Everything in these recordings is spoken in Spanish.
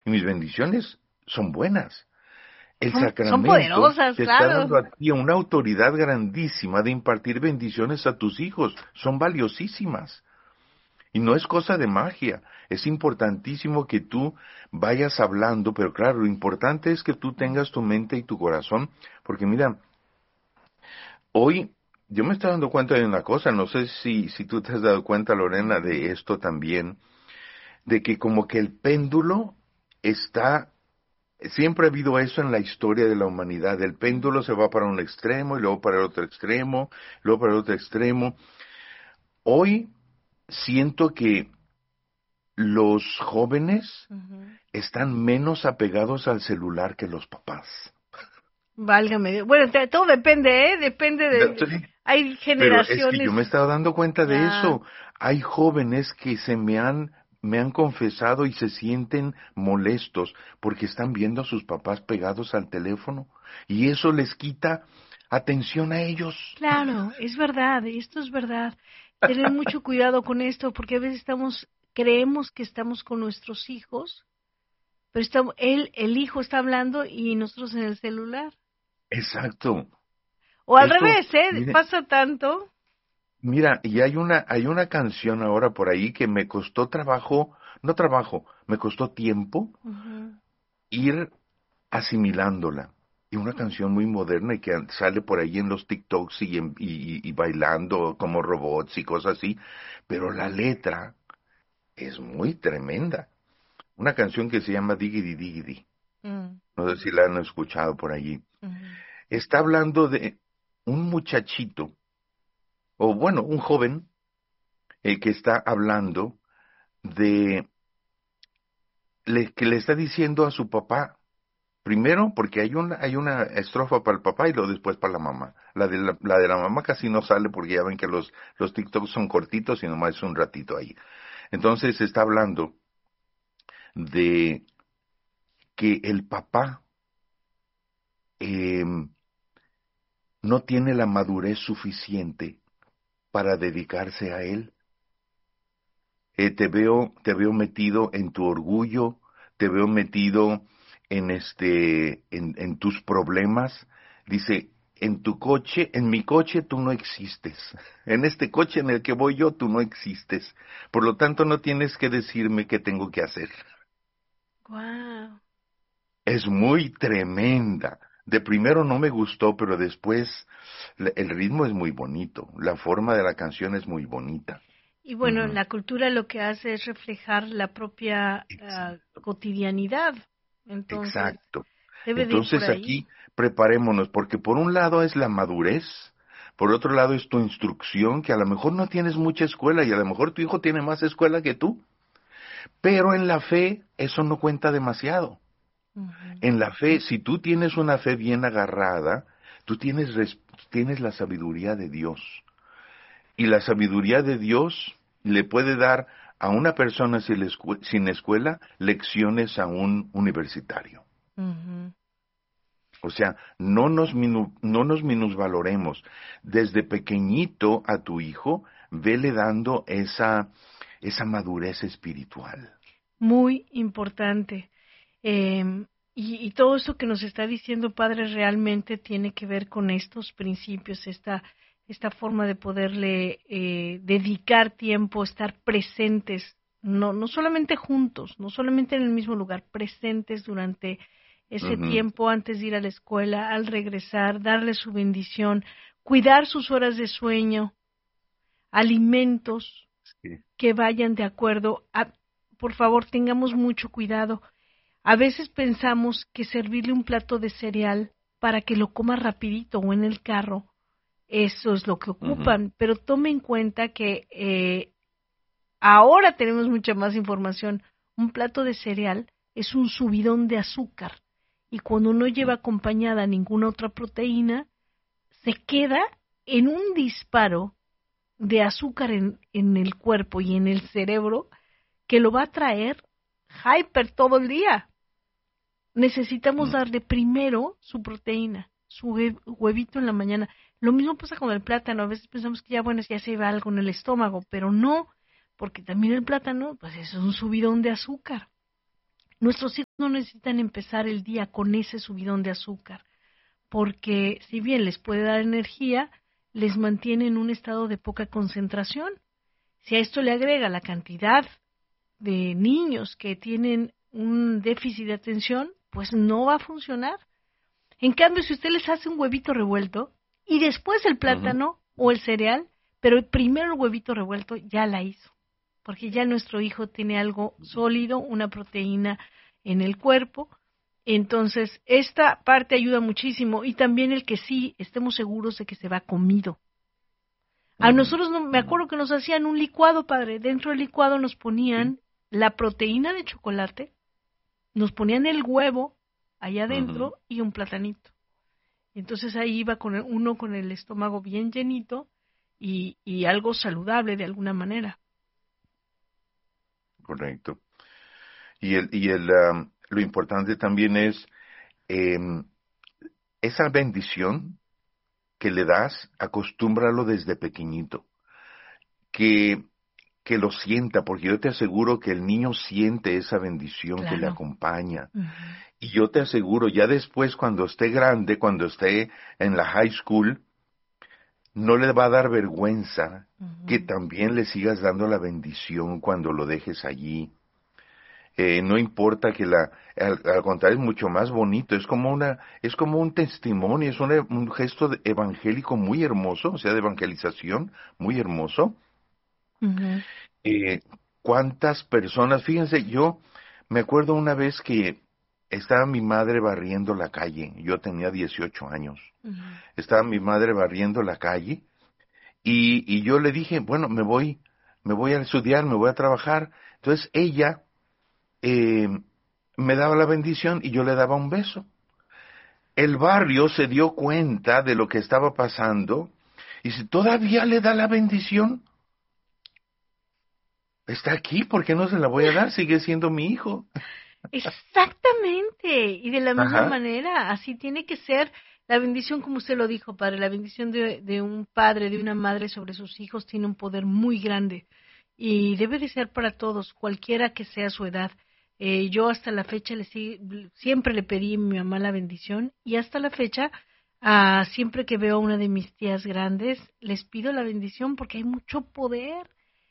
y mis bendiciones son buenas. El Son sacramento poderosas, te está dando claro. a ti una autoridad grandísima de impartir bendiciones a tus hijos. Son valiosísimas. Y no es cosa de magia. Es importantísimo que tú vayas hablando, pero claro, lo importante es que tú tengas tu mente y tu corazón, porque mira, hoy yo me estoy dando cuenta de una cosa, no sé si tú te has dado cuenta, Lorena, de esto también, de que como que el péndulo está. Siempre ha habido eso en la historia de la humanidad. El péndulo se va para un extremo y luego para el otro extremo, luego para el otro extremo. Hoy siento que los jóvenes Ujú. están menos apegados al celular que los papás. Válgame Dios. Bueno, todo depende, ¿eh? Depende de... Sí. Hay Pero es que generaciones... yo me he estado dando cuenta de Ya, eso. Hay jóvenes que me han confesado y se sienten molestos porque están viendo a sus papás pegados al teléfono y eso les quita atención a ellos. claro, es verdad, esto es verdad. Tener mucho cuidado con esto, porque a veces creemos que estamos con nuestros hijos, pero el hijo está hablando y nosotros en el celular. Exacto. O al Esto, revés, ¿eh? mire, Pasa tanto. mira, y hay una canción ahora por ahí que me costó trabajo, no trabajo, me costó tiempo Ujú. ir asimilándola. Y una canción muy moderna y que sale por ahí en los TikToks y bailando como robots y cosas así, pero la letra es muy tremenda. Una canción que se llama Diggity Diggity. Mm, No sé si la han escuchado por allí. ujú. Está hablando de un muchachito, o bueno, un joven, que está hablando de, que le está diciendo a su papá. Primero, porque hay una estrofa para el papá y luego después para la mamá. La de la mamá casi no sale porque ya ven que los TikToks son cortitos y nomás es un ratito ahí. Entonces está hablando de que el papá no tiene la madurez suficiente para dedicarse a él. Te veo metido en tu orgullo, te veo metido en tus problemas. Dice, en mi coche tú no existes. En este coche en el que voy yo tú no existes. Por lo tanto no tienes que decirme qué tengo que hacer. Guau. Es muy tremenda. De primero no me gustó, pero después el ritmo es muy bonito. La forma de la canción es muy bonita. Y bueno, Ujú. la cultura lo que hace es reflejar la propia cotidianidad. Entonces, Exacto. debe de ir por Entonces ahí. aquí preparémonos, porque por un lado es la madurez, por otro lado es tu instrucción, que a lo mejor no tienes mucha escuela y a lo mejor tu hijo tiene más escuela que tú, pero en la fe eso no cuenta demasiado. Ujú. En la fe, si tú tienes una fe bien agarrada, tú tienes la sabiduría de Dios. Y la sabiduría de Dios le puede dar a una persona sin escuela lecciones a un universitario. Ujú. O sea, no nos minusvaloremos. Desde pequeñito a tu hijo, vele dando esa madurez espiritual. Muy importante. Y todo eso que nos está diciendo Padre realmente tiene que ver con estos principios, esta forma de poderle dedicar tiempo, estar presentes, no solamente juntos, no solamente en el mismo lugar, presentes durante ese Ujú, tiempo antes de ir a la escuela, al regresar, darle su bendición, cuidar sus horas de sueño, alimentos sí, que vayan de acuerdo. Por favor, tengamos mucho cuidado. A veces pensamos que servirle un plato de cereal para que lo coma rapidito o en el carro, eso es lo que ujú, ocupan, pero tome en cuenta que ahora tenemos mucha más información. Un plato de cereal es un subidón de azúcar y cuando no lleva acompañada ninguna otra proteína, se queda en un disparo de azúcar en el cuerpo y en el cerebro que lo va a traer hyper todo el día. Necesitamos ujú. darle primero su proteína, su huevito en la mañana. Lo mismo pasa con el plátano. A veces pensamos que ya, bueno, ya se va algo en el estómago, pero no, porque también el plátano, pues es un subidón de azúcar. Nuestros hijos no necesitan empezar el día con ese subidón de azúcar, porque si bien les puede dar energía, les mantiene en un estado de poca concentración. Si a esto le agrega la cantidad de niños que tienen un déficit de atención, pues no va a funcionar. En cambio, si usted les hace un huevito revuelto y después el plátano o el cereal, pero primero el huevito revuelto, ya la hizo, porque ya nuestro hijo tiene algo sólido, una proteína en el cuerpo. Entonces, esta parte ayuda muchísimo, y también el que sí estemos seguros de que se va comido. A nosotros, me acuerdo que nos hacían un licuado, padre. Dentro del licuado nos ponían la proteína de chocolate, nos ponían el huevo allá adentro y un platanito. Entonces ahí iba uno con el estómago bien llenito y algo saludable de alguna manera. Correcto. Lo importante también es esa bendición que le das, acostúmbralo desde pequeñito, que lo sienta, porque yo te aseguro que el niño siente esa bendición que le acompaña. Y yo te aseguro, ya después, cuando esté grande, cuando esté en la high school, no le va a dar vergüenza que también le sigas dando la bendición cuando lo dejes allí. No importa que al contrario, es mucho más bonito, es como un testimonio, es un gesto evangélico muy hermoso, o sea, de evangelización muy hermoso. ¿Cuántas personas? Fíjense, yo me acuerdo una vez que estaba mi madre barriendo la calle, yo tenía 18 años, estaba mi madre barriendo la calle, y yo le dije, bueno, me voy a estudiar, me voy a trabajar. Entonces ella me daba la bendición y yo le daba un beso. El barrio se dio cuenta de lo que estaba pasando y si todavía le da la bendición, está aquí, ¿por qué no se la voy a dar? Sigue siendo mi hijo. Exactamente, y de la misma manera, así tiene que ser la bendición, como usted lo dijo, padre. La bendición de un padre, de una madre sobre sus hijos tiene un poder muy grande y debe de ser para todos, cualquiera que sea su edad. Yo hasta la fecha siempre le pedí a mi mamá la bendición, y hasta la fecha, siempre que veo a una de mis tías grandes, les pido la bendición, porque hay mucho poder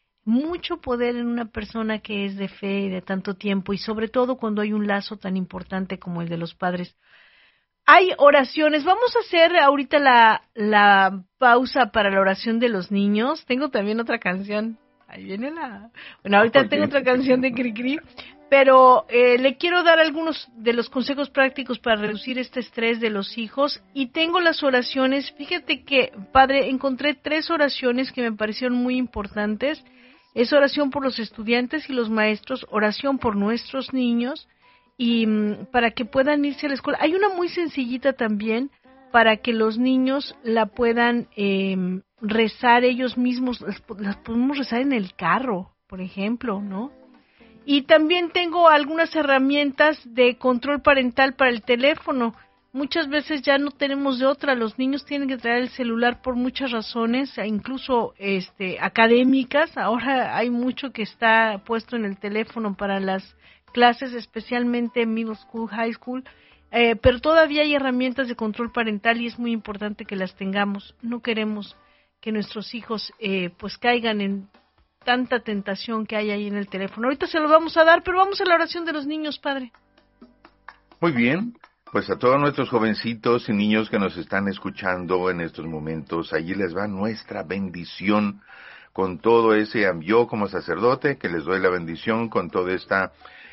en una persona que es de fe y de tanto tiempo, y sobre todo cuando hay un lazo tan importante como el de los padres. Hay oraciones. Vamos a hacer ahorita la pausa para la oración de los niños. Tengo también otra canción. Ahí viene Bueno, ahorita tengo otra canción de Cricri, pero le quiero dar algunos de los consejos prácticos para reducir este estrés de los hijos, y tengo las oraciones. Fíjate que, padre, encontré 3 oraciones que me parecieron muy importantes. Es oración por los estudiantes y los maestros, oración por nuestros niños, y para que puedan irse a la escuela. Hay una muy sencillita también para que los niños la puedan rezar ellos mismos. Las podemos rezar en el carro, por ejemplo, ¿no? Y también tengo algunas herramientas de control parental para el teléfono. Muchas veces ya no tenemos de otra, los niños tienen que traer el celular por muchas razones, incluso académicas. Ahora hay mucho que está puesto en el teléfono para las clases, especialmente middle school, high school, pero todavía hay herramientas de control parental y es muy importante que las tengamos. No queremos que nuestros hijos pues caigan en tanta tentación que hay ahí en el teléfono. Ahorita se lo vamos a dar, pero vamos a la oración de los niños, padre. Muy bien. Pues a todos nuestros jovencitos y niños que nos están escuchando en estos momentos, allí les va nuestra bendición con todo ese, yo como sacerdote, que les doy la bendición con toda esta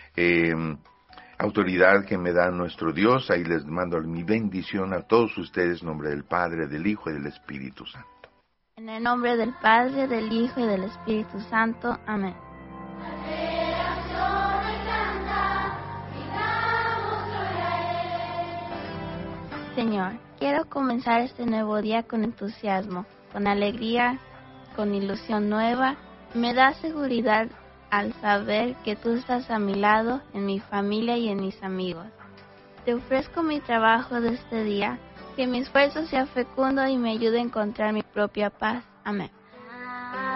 autoridad que me da nuestro Dios. Ahí les mando mi bendición a todos ustedes en nombre del Padre, del Hijo y del Espíritu Santo. En el nombre del Padre, del Hijo y del Espíritu Santo. Amén. Señor, quiero comenzar este nuevo día con entusiasmo, con alegría, con ilusión nueva. Me da seguridad al saber que tú estás a mi lado, en mi familia y en mis amigos. Te ofrezco mi trabajo de este día, que mi esfuerzo sea fecundo y me ayude a encontrar mi propia paz. Amén.